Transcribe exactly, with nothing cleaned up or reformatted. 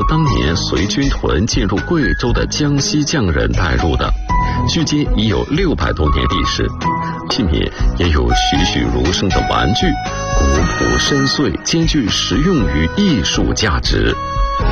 由当年随军屯进入贵州的江西匠人带入的，距今已有六百多年历史。器皿也有栩栩如生的玩具，古朴深邃，兼具实用与艺术价值。